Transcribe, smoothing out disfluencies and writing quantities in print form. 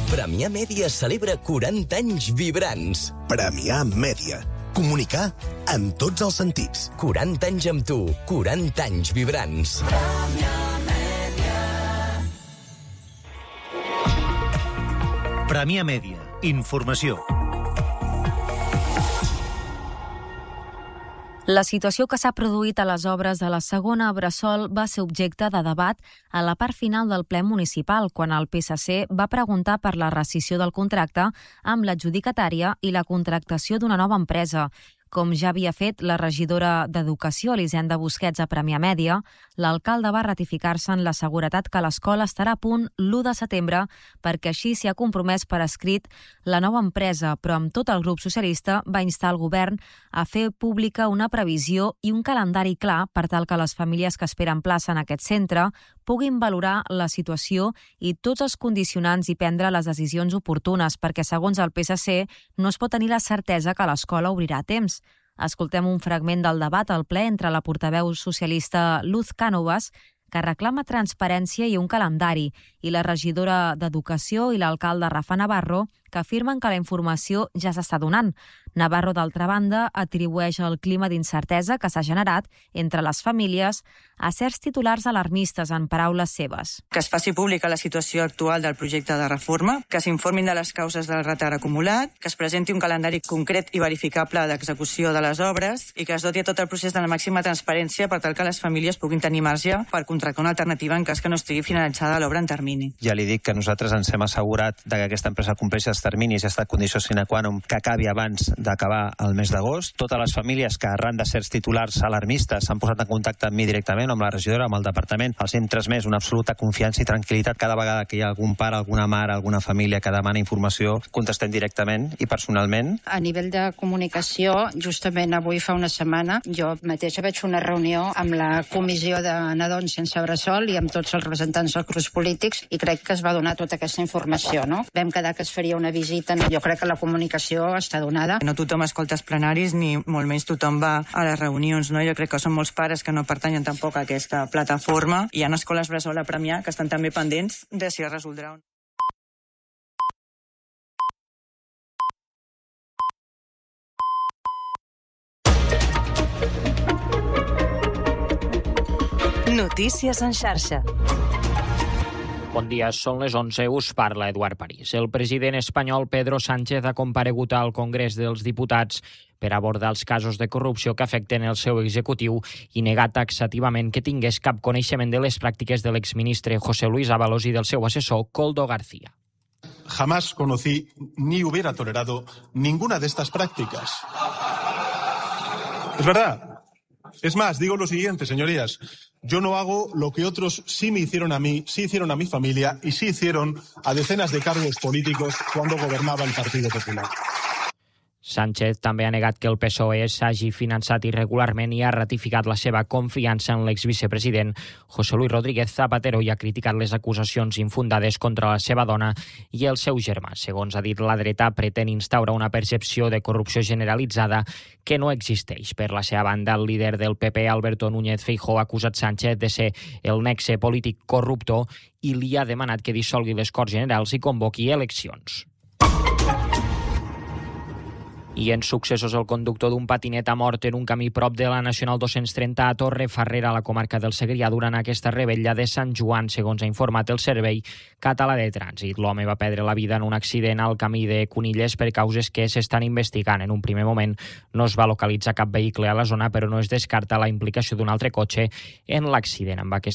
Premià Mèdia celebra 40 anys vibrants. Premià Mèdia. Comunicar en tots els sentits. 40 anys amb tu, 40 anys vibrants. Premià Mèdia. Informació. La situació que s'ha produït a les obres de la segona Bressol va ser objecte de debat a la part final del ple municipal, quan el PSC va preguntar per la rescissió del contracte amb l'adjudicatària i la contractació d'una nova empresa. Com ja havia fet la regidora d'Educació, Elisenda Busquets, a Premià Mèdia, l'alcalde va ratificar-se en la seguretat que l'escola estarà a punt l'1 de setembre perquè així s'hi ha compromès per escrit la nova empresa, però amb tot el grup socialista va instar el govern a fer pública una previsió i un calendari clar per tal que les famílies que esperen plaça en aquest centre puguin valorar la situació i tots els condicionants i prendre les decisions oportunes, perquè, segons el PSC, no es pot tenir la certesa que l'escola obrirà a temps. Escoltem un fragment del debat al ple entre la portaveu socialista Luz Cánovas, que reclama transparència i un calendari, i la regidora d'Educació i l'alcalde Rafa Navarro, que afirmen que la informació ja s'està donant. Navarro, d'altra banda, atribueix el clima d'incertesa que s'ha generat entre les famílies a certs titulars alarmistes, en paraules seves. Que es faci pública la situació actual del projecte de reforma, que s'informin de les causes del retard acumulat, que es presenti un calendari concret i verificable d'execució de les obres i que es doti a tot el procés de la màxima transparència per tal que les famílies puguin tenir marge per contractar una alternativa en cas que no estigui finalitzada l'obra en termini. Ja li dic que nosaltres ens hem assegurat que aquesta empresa compleixi els terminis i ha estat condició sine qua non que acabi abans d'acabar el mes d'agost. Totes les famílies que arran de certs titulars alarmistes s'han posat en contacte amb mi directament, amb la regidora, amb el departament, els hem transmès una absoluta confiança i tranquil·litat. Cada vegada que hi ha algun pare, alguna mare, alguna família que demana informació, contestem directament i personalment. A nivell de comunicació, justament avui fa una setmana, jo mateixa vaig fer una reunió amb la comissió de nadons sense bressol i amb tots els representants dels grups polítics i crec que es va donar tota aquesta informació, no? Vam quedar que es faria una visita, jo crec que la comunicació està donada. No tothom escolta els plenaris ni molt menys tothom va a les reunions, no? Jo crec que són molts pares que no pertanyen tampoc a aquesta plataforma. Hi ha escoles bressol a Premià que estan també pendents de si es resoldrà o no. Notícies en xarxa. Bon dia, són les 11, us parla Eduard París. El president espanyol Pedro Sánchez ha comparegut al Congrés dels Diputats per abordar els casos de corrupció que afecten el seu executiu i negar taxativament que tingués cap coneixement de les pràctiques de l'exministre José Luis Ábalos i del seu assessor Koldo García. Jamás conocí ni hubiera tolerado ninguna de estas prácticas. Es verdad. Es más, digo lo siguiente, señorías. Yo no hago lo que otros sí me hicieron a mí, sí hicieron a mi familia y sí hicieron a decenas de cargos políticos cuando gobernaba el Partido Popular. Sánchez també ha negat que el PSOE s'hagi finançat irregularment i ha ratificat la seva confiança en l'exvicepresident José Luis Rodríguez Zapatero i ha criticat les acusacions infundades contra la seva dona i el seu germà. Segons ha dit, la dreta pretén instaurar una percepció de corrupció generalitzada que no existeix. Per la seva banda, el líder del PP, Alberto Núñez Feijóo, ha acusat Sánchez de ser el nexe polític corruptor i li ha demanat que dissolgui les Corts Generals i convoqui eleccions. I en successos, el conductor d'un patinet ha mort en un camí prop de la Nacional 230 a Torrefarrera, a la comarca del Segrià, durant aquesta revetlla de Sant Joan, segons ha informat el Servei Català de Trànsit. L'home va perdre la vida en un accident al camí de Conilles per causes que s'estan investigant. En un primer moment no es va localitzar cap vehicle a la zona, però no es descarta la implicació d'un altre cotxe en l'accident. Amb aquesta